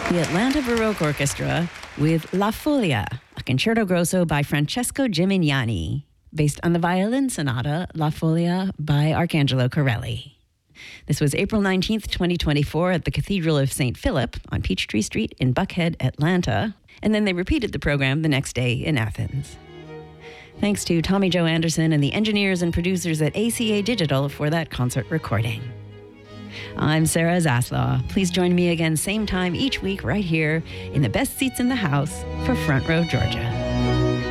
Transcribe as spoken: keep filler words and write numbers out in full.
The Atlanta Baroque Orchestra with La Folia, a concerto grosso by Francesco Gimignani, based on the violin sonata La Folia by Arcangelo Corelli. This was April nineteenth, twenty twenty-four at the Cathedral of Saint Philip on Peachtree Street in Buckhead, Atlanta, and then they repeated the program the next day in Athens. Thanks to Tommy Joe Anderson and the engineers and producers at A C A Digital for that concert recording. I'm Sarah Zaslaw. Please join me again same time each week right here in the best seats in the house for Front Row Georgia.